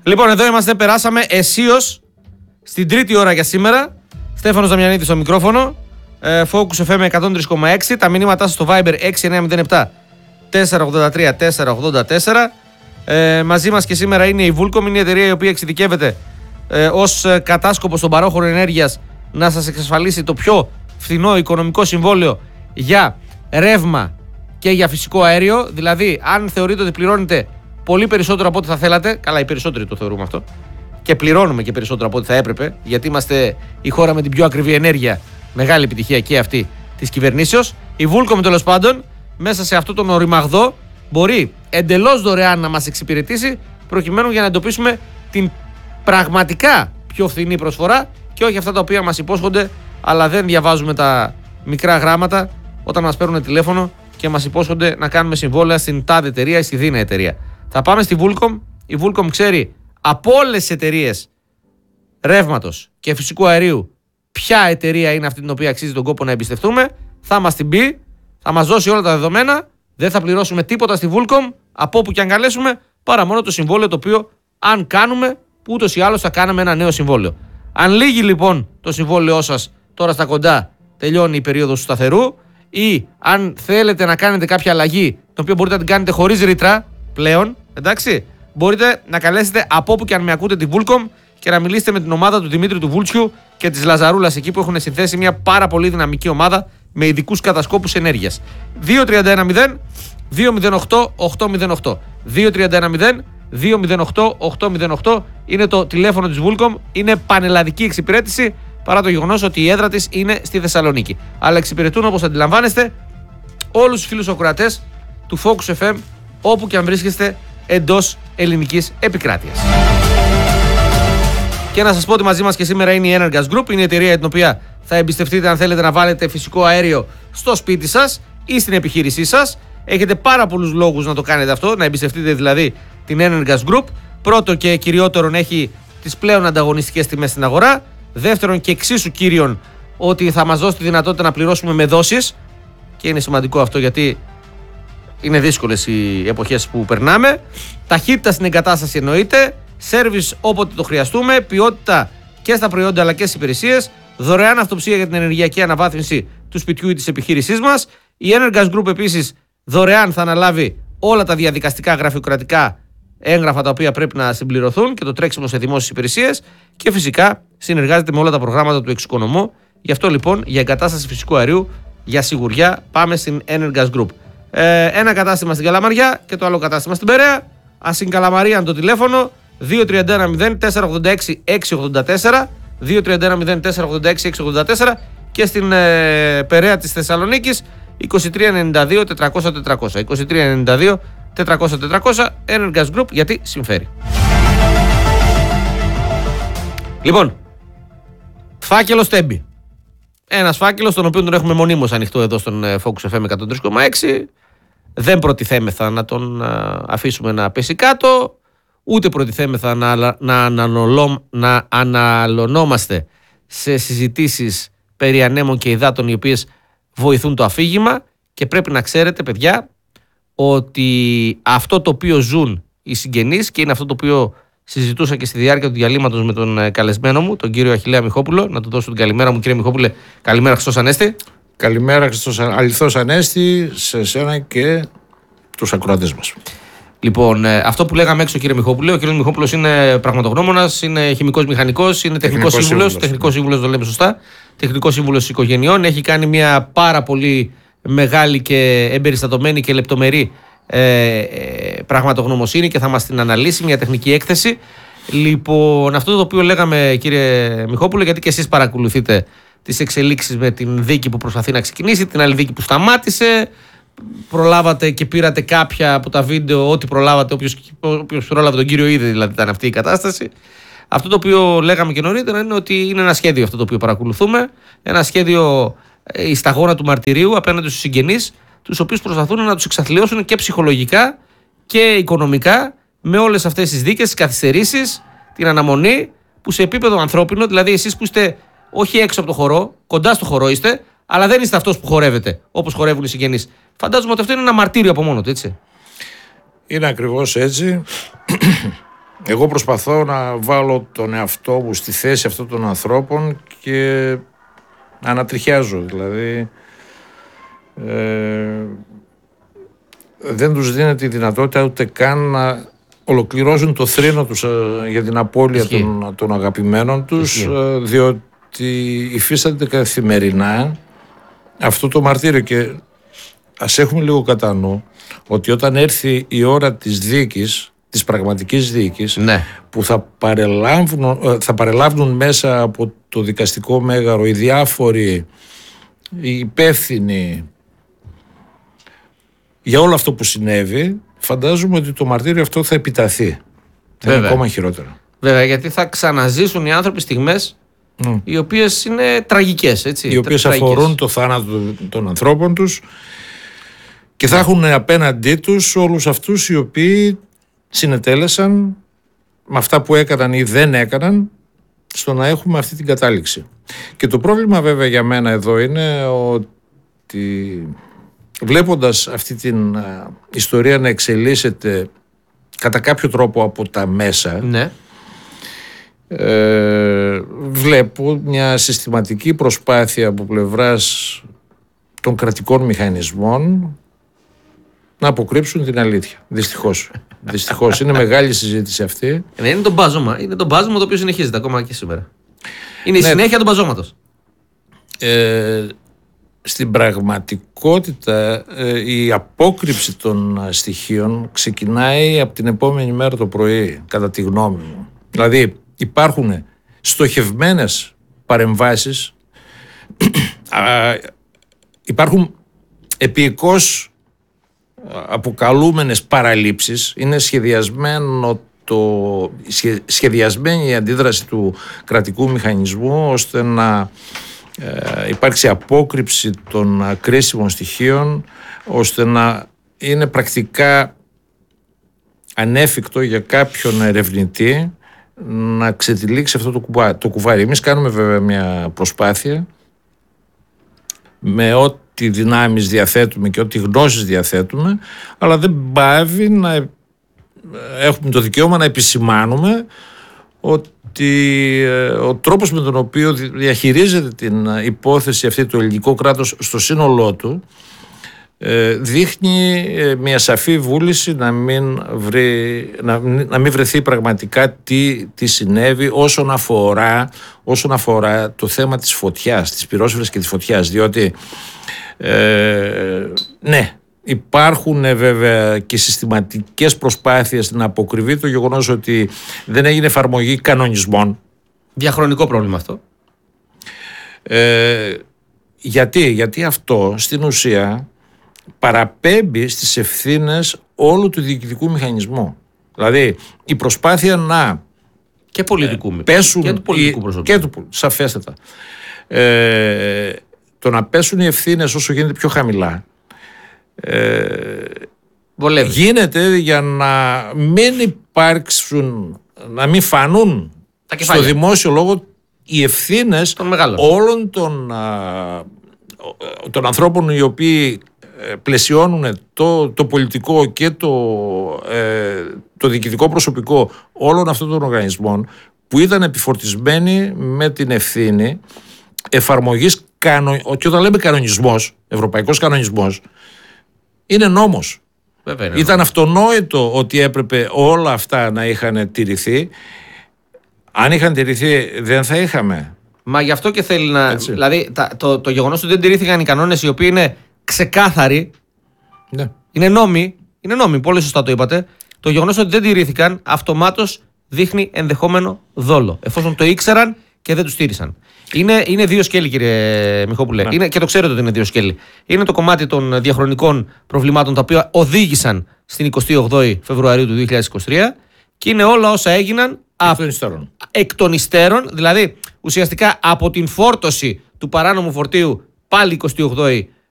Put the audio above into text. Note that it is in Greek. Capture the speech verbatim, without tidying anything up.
Λοιπόν, εδώ είμαστε, περάσαμε αισίως στην τρίτη ώρα για σήμερα. Στέφανος Δαμιανίδης στο μικρόφωνο. Ε, Focus εφ εμ εκατόν τρία κόμμα έξι. Τα μηνύματά σας στο Viber έξι εννιά μηδέν επτά τέσσερα ογδόντα τρία τέσσερα ογδόντα τέσσερα. Ε, μαζί μας και σήμερα είναι η Vulcom, είναι η εταιρεία η οποία εξειδικεύεται ε, ως κατάσκοπος των παρόχων ενέργειας να σας εξασφαλίσει το πιο φθηνό οικονομικό συμβόλαιο για ρεύμα και για φυσικό αέριο. Δηλαδή, αν θεωρείτε ότι πληρώνετε πολύ περισσότερο από ό,τι θα θέλατε, καλά, οι περισσότεροι το θεωρούμε αυτό, και πληρώνουμε και περισσότερο από ό,τι θα έπρεπε, γιατί είμαστε η χώρα με την πιο ακριβή ενέργεια, μεγάλη επιτυχία και αυτή της κυβερνήσεως. Η Vulcom, τέλος πάντων, μέσα σε αυτό τον οριμαγδό, μπορεί εντελώς δωρεάν να μας εξυπηρετήσει, προκειμένου για να εντοπίσουμε την πραγματικά πιο φθηνή προσφορά και όχι αυτά τα οποία μας υπόσχονται, αλλά δεν διαβάζουμε τα μικρά γράμματα όταν μας παίρνουν τηλέφωνο και μας υπόσχονται να κάνουμε συμβόλαια στην τάδε εταιρεία ή στη δίνα εταιρεία. Θα πάμε στη Vulcom. Η Vulcom ξέρει από όλες τις εταιρείες ρεύματος και φυσικού αερίου ποια εταιρεία είναι αυτή την οποία αξίζει τον κόπο να εμπιστευτούμε. Θα μας την πει, θα μας δώσει όλα τα δεδομένα. Δεν θα πληρώσουμε τίποτα στη Vulcom από όπου και αν καλέσουμε, παρά μόνο το συμβόλαιο το οποίο αν κάνουμε, που ούτως ή άλλως θα κάναμε ένα νέο συμβόλαιο. Αν λύγει λοιπόν το συμβόλαιό σας τώρα στα κοντά, τελειώνει η περίοδος του σταθερού, ή αν θέλετε να κάνετε κάποια αλλαγή, το οποίο μπορείτε να την κάνετε χωρίς ρήτρα πλέον, εντάξει, μπορείτε να καλέσετε από όπου και αν με ακούτε τη Vulcom και να μιλήσετε με την ομάδα του Δημήτρη του Βούλτσιου και της Λαζαρούλας εκεί που έχουν συνθέσει μια πάρα πολύ δυναμική ομάδα με ειδικούς κατασκόπους ενέργειας. δύο τρία ένα μηδέν δύο μηδέν οκτώ οκτώ μηδέν οκτώ δύο τρία ένα μηδέν δύο μηδέν οκτώ οκτώ μηδέν οκτώ είναι το τηλέφωνο της Vulcom. Είναι πανελλαδική εξυπηρέτηση παρά το γεγονός ότι η έδρα της είναι στη Θεσσαλονίκη. Αλλά εξυπηρετούν, όπως αντιλαμβάνεστε, όλους τους φίλους ακροατές του Focus εφ εμ όπου και αν βρίσκεστε εντός ελληνικής επικράτειας. Και να σας πω ότι μαζί μας και σήμερα είναι η Energas Group. Είναι η εταιρεία για την οποία θα εμπιστευτείτε αν θέλετε να βάλετε φυσικό αέριο στο σπίτι σας ή στην επιχείρησή σας. Έχετε πάρα πολλούς λόγους να το κάνετε αυτό, να εμπιστευτείτε δηλαδή την Energas Group. Πρώτο και κυριότερον, έχει τις πλέον ανταγωνιστικές τιμές στην αγορά. Δεύτερον και εξίσου κύριον, ότι θα μας δώσει τη δυνατότητα να πληρώσουμε με δόσεις. Και είναι σημαντικό αυτό γιατί είναι δύσκολες οι εποχές που περνάμε. Ταχύτητα στην εγκατάσταση εννοείται. Σέρβις όποτε το χρειαστούμε. Ποιότητα και στα προϊόντα αλλά και στις υπηρεσίες. Δωρεάν αυτοψία για την ενεργειακή αναβάθμιση του σπιτιού ή της επιχείρησής μας. Η Energas Group επίσης δωρεάν θα αναλάβει όλα τα διαδικαστικά γραφειοκρατικά έγγραφα τα οποία πρέπει να συμπληρωθούν και το τρέξιμο σε δημόσιες υπηρεσίες. Και φυσικά συνεργάζεται με όλα τα προγράμματα του εξοικονομώ. Γι' αυτό λοιπόν για εγκατάσταση φυσικού αερίου, για σιγουριά, πάμε στην Energas Group. Ε, ένα κατάστημα στην Καλαμαριά και το άλλο κατάστημα στην Περαία. Ασυγκαλαμαρίαν το τηλέφωνο δύο τρία ένα μηδέν τέσσερα ογδόντα έξι έξι ογδόντα τέσσερα δύο τρία ένα μηδέν τέσσερα ογδόντα έξι έξι ογδόντα τέσσερα και στην ε, Περαία της Θεσσαλονίκης είκοσι τρία ενενήντα δύο τετρακόσια τετρακόσια είκοσι τρία ενενήντα δύο τετρακόσια τετρακόσια. Energas Group, γιατί συμφέρει. Λοιπόν, φάκελος Τέμπη. Ένας φάκελος τον οποίο τον έχουμε μονίμως ανοιχτό εδώ στον Focus εφ εμ εκατόν τρία κόμμα έξι. Δεν προτιθέμεθα να τον αφήσουμε να πέσει κάτω, ούτε προτιθέμεθα να, να, αναλω, να αναλωνόμαστε σε συζητήσεις περί ανέμων και υδάτων οι οποίες βοηθούν το αφήγημα. Και πρέπει να ξέρετε, παιδιά, ότι αυτό το οποίο ζουν οι συγγενείς, και είναι αυτό το οποίο συζητούσα και στη διάρκεια του διαλύματος με τον καλεσμένο μου, τον κύριο Αχιλλέα Μιχόπουλο. Να του δώσω την καλημέρα μου, κύριε Μιχόπουλε. Καλημέρα, Χριστός Ανέστη. Καλημέρα, Χριστός Αληθώς Ανέστη, σε σένα και τους ακροατές μας. Λοιπόν, αυτό που λέγαμε έξω, κύριε Μιχόπουλε, ο κύριος Μιχόπουλος είναι πραγματογνώμονας, είναι χημικός μηχανικός, είναι τεχνικός σύμβουλος. Τεχνικός σύμβουλος, το λέμε σωστά. Τεχνικός σύμβουλος οικογενειών. Έχει κάνει μια πάρα πολύ μεγάλη και εμπεριστατωμένη και λεπτομερή ε, ε, πραγματογνωμοσύνη και θα μας την αναλύσει, μια τεχνική έκθεση. Λοιπόν, αυτό το οποίο λέγαμε, κύριε Μιχόπουλε, γιατί και εσείς παρακολουθείτε τις εξελίξεις με την δίκη που προσπαθεί να ξεκινήσει, την άλλη δίκη που σταμάτησε. Προλάβατε και πήρατε κάποια από τα βίντεο, ό,τι προλάβατε, όποιος, όποιος πρόλαβε τον κύριο είδε, δηλαδή ήταν αυτή η κατάσταση. Αυτό το οποίο λέγαμε και νωρίτερα είναι ότι είναι ένα σχέδιο αυτό το οποίο παρακολουθούμε. Ένα σχέδιο, η σταγόνα του μαρτυρίου απέναντι στους συγγενείς, τους οποίους προσπαθούν να τους εξαθλιώσουν και ψυχολογικά και οικονομικά με όλες αυτές τις δίκες, τις καθυστερήσεις, την αναμονή, που σε επίπεδο ανθρώπινο, δηλαδή εσείς που είστε όχι έξω από το χορό, κοντά στο χορό είστε, αλλά δεν είστε αυτός που χορεύετε όπως χορεύουν οι συγγενείς. Φαντάζομαι ότι αυτό είναι ένα μαρτύριο από μόνο του, έτσι. Είναι ακριβώς έτσι. Εγώ προσπαθώ να βάλω τον εαυτό μου στη θέση αυτών των ανθρώπων και ανατριχιάζω. Δηλαδή ε, δεν τους δίνεται η δυνατότητα ούτε καν να ολοκληρώσουν το θρήνο τους για την απώλεια των, των αγαπημένων τους, ε, διότι υφίστανται καθημερινά αυτό το μαρτύριο. Και ας έχουμε λίγο κατά νου ότι όταν έρθει η ώρα της δίκης, της πραγματικής δίκης, ναι, που θα παρελάβουν, θα παρελάβουν μέσα από το δικαστικό μέγαρο οι διάφοροι, οι υπεύθυνοι για όλο αυτό που συνέβη, φαντάζομαι ότι το μαρτύριο αυτό θα επιταθεί. Θα είναι ακόμα χειρότερο. Βέβαια, γιατί θα ξαναζήσουν οι άνθρωποι στιγμές mm. οι οποίες είναι τραγικές. Έτσι, οι οποίες τραγικές. αφορούν το θάνατο των ανθρώπων τους και θα έχουν απέναντί τους όλους αυτούς οι οποίοι συνετέλεσαν με αυτά που έκαναν ή δεν έκαναν στο να έχουμε αυτή την κατάληξη. Και το πρόβλημα βέβαια για μένα εδώ είναι ότι βλέποντας αυτή την α, ιστορία να εξελίσσεται κατά κάποιο τρόπο από τα μέσα, ναι, ε, βλέπω μια συστηματική προσπάθεια από πλευράς των κρατικών μηχανισμών να αποκρύψουν την αλήθεια. Δυστυχώς. Δυστυχώς. Είναι μεγάλη συζήτηση αυτή. Ναι, είναι το μπάζωμα. Είναι το μπάζωμα το οποίο συνεχίζεται ακόμα και σήμερα. Είναι η ναι. συνέχεια του μπαζώματος. Ε, στην πραγματικότητα ε, η απόκρυψη των στοιχείων ξεκινάει από την επόμενη μέρα το πρωί, κατά τη γνώμη μου. Δηλαδή υπάρχουν στοχευμένες παρεμβάσεις, υπάρχουν επίοικως αποκαλούμενες παραλήψεις, είναι σχεδιασμένο το, σχεδιασμένη η αντίδραση του κρατικού μηχανισμού ώστε να ε, υπάρξει απόκρυψη των κρίσιμων στοιχείων, ώστε να είναι πρακτικά ανέφικτο για κάποιον ερευνητή να ξετυλίξει αυτό το, κουβά, το κουβάρι. Εμείς κάνουμε βέβαια μια προσπάθεια με ό,τι δυνάμεις διαθέτουμε και ό,τι γνώσεις διαθέτουμε, αλλά δεν πάβει να έχουμε το δικαίωμα να επισημάνουμε ότι ο τρόπος με τον οποίο διαχειρίζεται την υπόθεση αυτή το ελληνικό κράτος στο σύνολό του δείχνει μια σαφή βούληση να μην, βρει, να, να μην βρεθεί πραγματικά τι, τι συνέβη όσον αφορά, όσον αφορά το θέμα της φωτιάς, της πυρόσβεσης και της φωτιάς, διότι ε, ναι, υπάρχουν βέβαια και συστηματικές προσπάθειες να αποκρυβεί το γεγονός ότι δεν έγινε εφαρμογή κανονισμών. Διαχρονικό πρόβλημα αυτό. Ε, γιατί, γιατί αυτό στην ουσία παραπέμπει στις ευθύνες όλου του διοικητικού μηχανισμού. Δηλαδή η προσπάθεια να και πολιτικού ε, πέσουν και του πολιτικού προσωπικού. Και του, σαφέστατα. Ε, το να πέσουν οι ευθύνες όσο γίνεται πιο χαμηλά ε, γίνεται για να μην υπάρξουν, να μην φανούν στο δημόσιο λόγο οι ευθύνες όλων των, α, των ανθρώπων οι οποίοι πλαισιώνουν το, το πολιτικό και το, ε, το διοικητικό προσωπικό όλων αυτών των οργανισμών που ήταν επιφορτισμένοι με την ευθύνη εφαρμογής κανο... και όταν λέμε κανονισμός, ευρωπαϊκός κανονισμός, είναι νόμος. Βέβαια, είναι ήταν νόμος. Αυτονόητο ότι έπρεπε όλα αυτά να είχαν τηρηθεί. Αν είχαν τηρηθεί δεν θα είχαμε. Μα γι' αυτό και θέλει να... Έτσι. Δηλαδή τα, το, το γεγονός ότι δεν τηρήθηκαν οι κανόνες οι οποίοι είναι ξεκάθαροι, ναι. είναι νόμοι, είναι νόμοι, πολύ σωστά το είπατε. Το γεγονός ότι δεν τηρήθηκαν αυτομάτως δείχνει ενδεχόμενο δόλο, εφόσον το ήξεραν και δεν τους τήρησαν. Είναι, είναι δύο σκέλη, κύριε Μιχόπουλε, ναι. είναι, και το ξέρετε ότι είναι δύο σκέλη. Είναι το κομμάτι των διαχρονικών προβλημάτων τα οποία οδήγησαν στην εικοστή όγδοη Φεβρουαρίου του δύο χιλιάδες είκοσι τρία και είναι όλα όσα έγιναν εκ των υστέρων. Εκ των υστέρων, δηλαδή ουσιαστικά από την φόρτωση του παράνομου φορτίου πάλι εικοστή όγδοη